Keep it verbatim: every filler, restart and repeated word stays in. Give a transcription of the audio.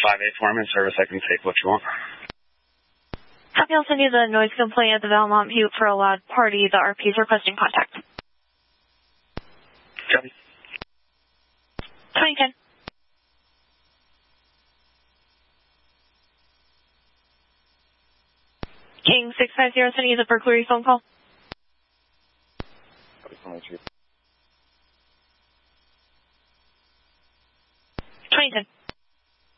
five eight for me in service. I can take what you want. Copy, I'll send you the noise complaint at the Valmont Butte for a loud party. The R P is requesting contact. Copy. twenty ten. King six five zero, sending you the Berkeley phone call. twenty ten.